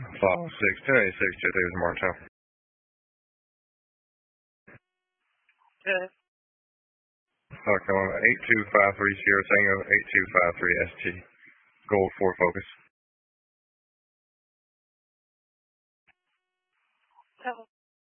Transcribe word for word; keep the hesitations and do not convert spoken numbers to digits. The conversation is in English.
five six two eight six two three is Martel. Yeah. Okay, eight two five three Sierra Tango eight two five three S T. Gold Ford Focus.